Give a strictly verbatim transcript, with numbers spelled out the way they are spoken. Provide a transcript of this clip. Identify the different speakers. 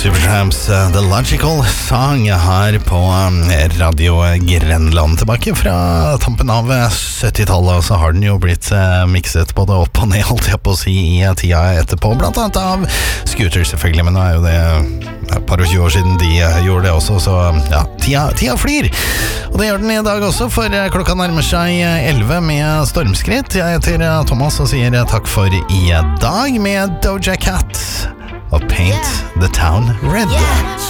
Speaker 1: Supertramps uh, The Logical Song her på um, Radio Grenland. Tilbake fra tampen av syttitallet, og så har den jo blitt uh, mikset både opp og ned, holdt jeg på å si, i tida etterpå, blant annet av Scooter selvfølgelig, men nå er jo det et par og tjue år siden de uh, gjorde det også, så ja, tida, tida flyr. Og det gjør den i dag også, for uh, klokka nærmer seg elleve med stormskritt. Jeg heter uh, Thomas og sier uh, takk for i dag med Doja Cat og Paint the Town Red.
Speaker 2: Yeah.